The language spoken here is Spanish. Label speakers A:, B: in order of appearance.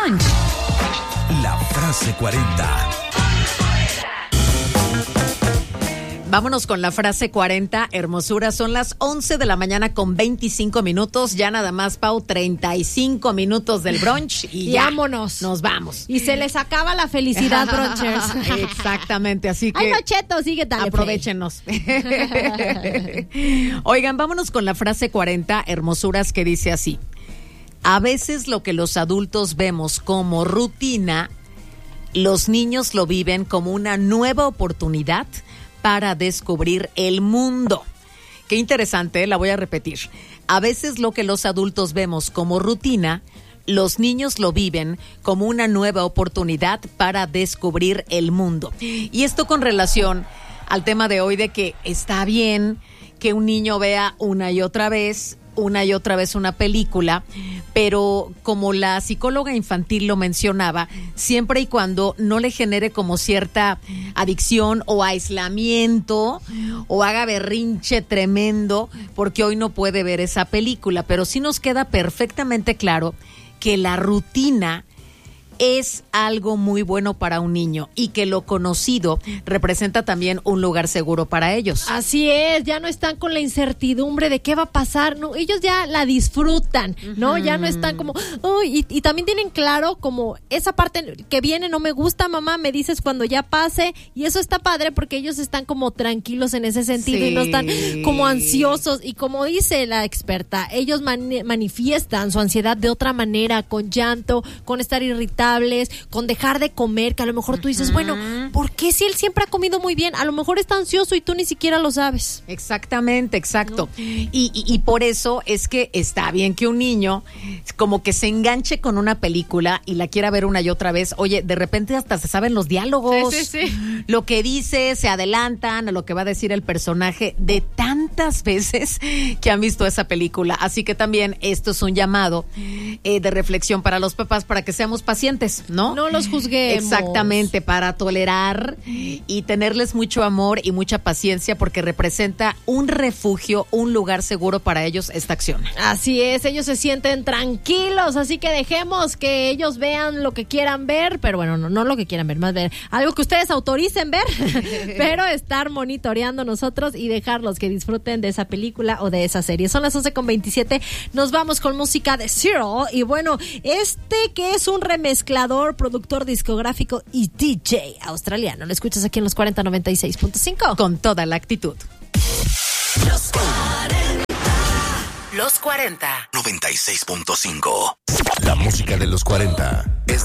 A: brunch.
B: La frase 40.
A: Vámonos con la frase 40, hermosura. Son las 11 de la mañana con 25 minutos. Ya nada más, Pau, 35 minutos del brunch y ya
C: vámonos.
A: Nos vamos.
C: Y se les acaba la felicidad, brunchers.
A: Exactamente, así que...
C: Ay, no, Cheto, sigue, dale.
A: Aprovechennos. Oigan, vámonos con la frase 40, hermosuras, que dice así. A veces lo que los adultos vemos como rutina, los niños lo viven como una nueva oportunidad para descubrir el mundo. Qué interesante, la voy a repetir. A veces lo que los adultos vemos como rutina, los niños lo viven como una nueva oportunidad para descubrir el mundo. Y esto con relación al tema de hoy de que está bien que un niño vea una y otra vez una película, pero como la psicóloga infantil lo mencionaba, siempre y cuando no le genere como cierta adicción o aislamiento o haga berrinche tremendo porque hoy no puede ver esa película, pero sí nos queda perfectamente claro que la rutina es algo muy bueno para un niño y que lo conocido representa también un lugar seguro para ellos.
C: Así es, ya no están con la incertidumbre de qué va a pasar, no, ellos ya la disfrutan, ¿no? Ya no están como, y también tienen claro como esa parte que viene no me gusta, mamá, me dices cuando ya pase, y eso está padre porque ellos están como tranquilos en ese sentido, sí, y no están como ansiosos, y como dice la experta, ellos manifiestan su ansiedad de otra manera, con llanto, con estar irritados, con dejar de comer, que a lo mejor tú dices, bueno, ¿por qué si él siempre ha comido muy bien? A lo mejor está ansioso y tú ni siquiera lo sabes.
A: Exactamente, exacto. ¿No? Y por eso es que está bien que un niño como que se enganche con una película y la quiera ver una y otra vez. Oye, de repente hasta se saben los diálogos,
C: sí.
A: Lo que dice, se adelantan a lo que va a decir el personaje de tantas veces que han visto esa película. Así que también esto es un llamado de reflexión para los papás, para que seamos pacientes, ¿no?
C: No los juzguemos.
A: Exactamente, para tolerar y tenerles mucho amor y mucha paciencia, porque representa un refugio, un lugar seguro para ellos esta acción.
C: Así es, ellos se sienten tranquilos, así que dejemos que ellos vean lo que quieran ver, pero bueno, no lo que quieran ver, más bien algo que ustedes autoricen ver, pero estar monitoreando nosotros y dejarlos que disfruten de esa película o de esa serie. Son las 11:27, nos vamos con música de Zero, y bueno, que es un remezclador, productor discográfico y DJ australiano. Lo escuchas aquí en los 4096.5.
A: Con toda la actitud.
B: Los 40. 96.5. La música de los 40 es